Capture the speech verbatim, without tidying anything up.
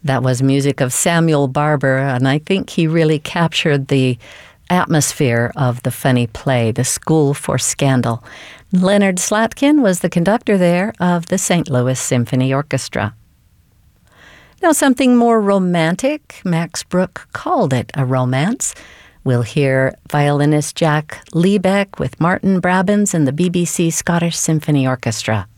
That was music of Samuel Barber, and I think he really captured the atmosphere of the funny play, The School for Scandal. Leonard Slatkin was the conductor there of the Saint Louis Symphony Orchestra. Now, something more romantic, Max Bruch called it a romance. We'll hear violinist Jack Liebeck with Martin Brabants and the B B C Scottish Symphony Orchestra.